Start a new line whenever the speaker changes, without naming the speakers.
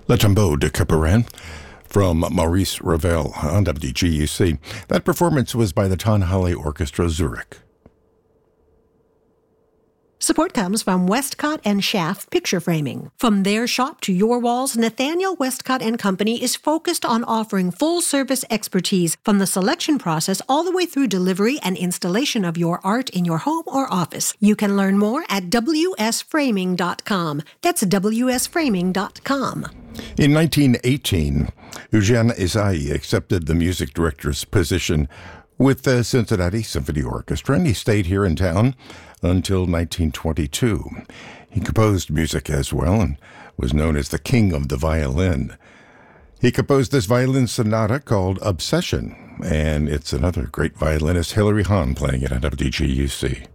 Le Tombeau de Couperin from Maurice Ravel on WGUC. That performance was by the Tonhalle Orchestra Zurich.
Support comes from Westcott and Schaff Picture Framing. From their shop to your walls, Nathaniel Westcott and Company is focused on offering full-service expertise from the selection process all the way through delivery and installation of your art in your home or office. You can learn more at wsframing.com. That's wsframing.com.
In 1918, Eugène Ysaÿe accepted the music director's position with the Cincinnati Symphony Orchestra, and he stayed here in town until 1922. He composed music as well and was known as the king of the violin. He composed this violin sonata called Obsession, and it's another great violinist, Hilary Hahn, playing it at WGUC.